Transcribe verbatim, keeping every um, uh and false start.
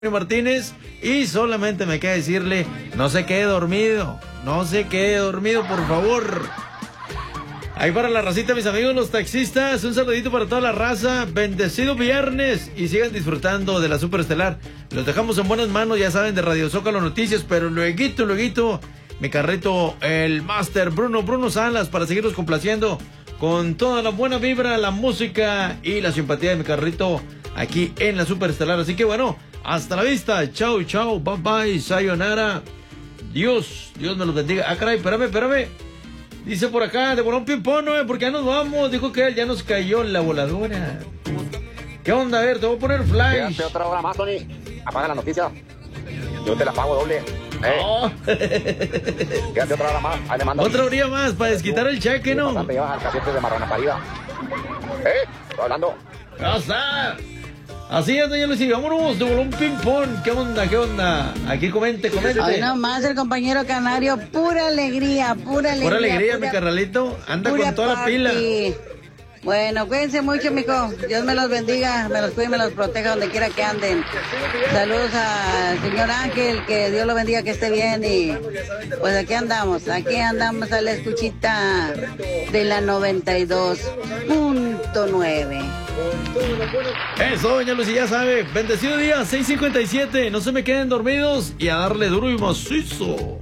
Martínez, y solamente me queda decirle, no se quede dormido, no se quede dormido, por favor. Ahí para la racita, mis amigos los taxistas, un saludito para toda la raza, bendecido viernes, y sigan disfrutando de la Superestelar. Los dejamos en buenas manos, ya saben, de Radio Zócalo Noticias, pero lueguito, lueguito, mi carrito, el Master Bruno, Bruno Salas, para seguirlos complaciendo con toda la buena vibra, la música y la simpatía de mi carrito aquí en la Superestelar. Así que bueno, hasta la vista, chau, chau, bye bye, sayonara. Dios, Dios me los bendiga. Ah, caray, espérame, espérame. Dice por acá, de Bolón Pimpón, ¿no? Porque ya nos vamos. Dijo que él ya nos cayó la voladora. ¿Qué onda? A ver, te voy a poner flash. Quédate otra hora más, Tony. Apaga la noticia. Yo te la pago doble. Eh. Oh. Quédate otra hora más. Ahí le mando. Otra hora más para desquitar el cheque, ¿no? Bastante llevas al cachete de marrana parida. Eh, estoy hablando. ¿Cómo está? Así es, doña Lucy, vámonos de Bolón Ping-Pong. ¿Qué onda, qué onda? Aquí comente, comente. Hoy nomás el compañero canario, pura alegría, pura alegría. Pura alegría, pura, mi carnalito. Anda pura con toda party. la pila. Bueno, cuídense mucho, mijo. Dios me los bendiga, me los cuide y me los proteja donde quiera que anden. Saludos al señor Ángel, que Dios lo bendiga, que esté bien. Y pues aquí andamos, aquí andamos a la escuchita de la noventa y dos punto nueve. Eso, doña Lucy, ya sabe. Bendecido día, seis cincuenta y siete. No se me queden dormidos y a darle duro y macizo.